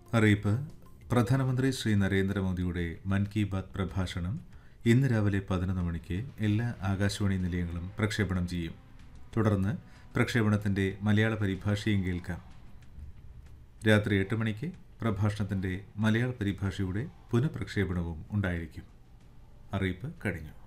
അറിയിപ്പ്. പ്രധാനമന്ത്രി ശ്രീ നരേന്ദ്രമോദിയുടെ മൻ കി ബാത് പ്രഭാഷണം ഇന്ന് രാവിലെ 11 മണിക്ക് എല്ലാ ആകാശവാണി നിലയങ്ങളും പ്രക്ഷേപണം ചെയ്യും. തുടർന്ന് പ്രക്ഷേപണത്തിന്റെ മലയാള പരിഭാഷയും കേൾക്കാം. രാത്രി 8 മണിക്ക് പ്രഭാഷണത്തിന്റെ മലയാള പരിഭാഷയുടെ പുനഃപ്രക്ഷേപണവും ഉണ്ടായിരിക്കും. അറിയിപ്പ് കഴിഞ്ഞു.